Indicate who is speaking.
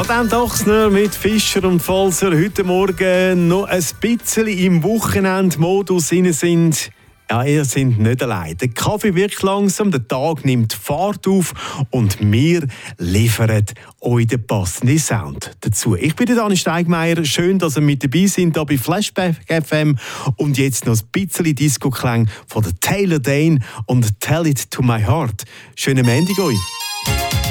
Speaker 1: Adrian Ochsner mit Fischer und Falser heute Morgen noch ein bisschen im Wochenendmodus sind. Ja, ihr seid nicht allein. Der Kaffee wirkt langsam, der Tag nimmt Fahrt auf und wir liefern euch den passenden Sound dazu. Ich bin Dani Steigmeier. Schön, dass ihr mit dabei seid hier bei Flashback FM. Und jetzt noch ein bisschen Disco-Klang von der Taylor Dane und Tell It To My Heart. Schönen Montag euch.